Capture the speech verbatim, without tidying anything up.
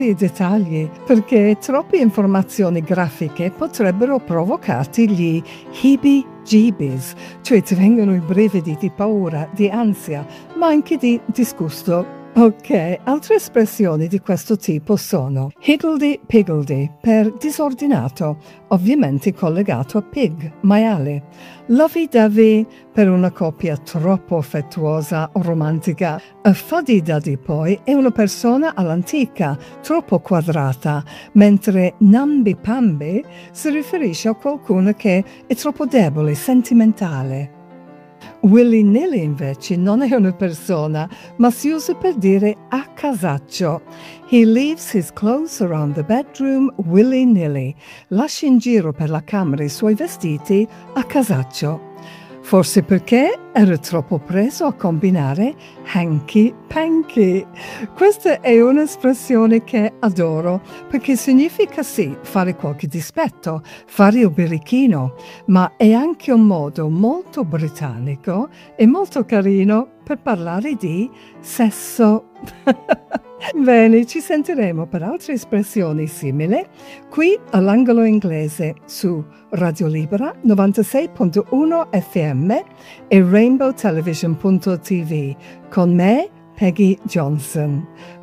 i dettagli, perché troppe informazioni grafiche potrebbero provocarti gli heebie-jeebies, cioè ti vengono i brividi di paura, di ansia, ma anche di disgusto. Ok, altre espressioni di questo tipo sono higgledy-piggledy per disordinato, ovviamente collegato a pig, maiale. Lovey-dovey per una coppia troppo affettuosa o romantica. A fuddy-duddy poi è una persona all'antica, troppo quadrata, mentre namby-pamby si riferisce a qualcuno che è troppo debole, sentimentale. Willy-nilly invece non è una persona, ma si usa per dire a casaccio. He leaves his clothes around the bedroom willy-nilly. Lascia in giro per la camera i suoi vestiti a casaccio. Forse perché era troppo preso a combinare hanky-panky. Questa è un'espressione che adoro, perché significa sì fare qualche dispetto, fare il birichino, ma è anche un modo molto britannico e molto carino per parlare di sesso. Bene, ci sentiremo per altre espressioni simili qui all'Angolo Inglese su Radio Libera novantasei virgola uno F M e rainbow television punto t v con me, Peggy Johnson.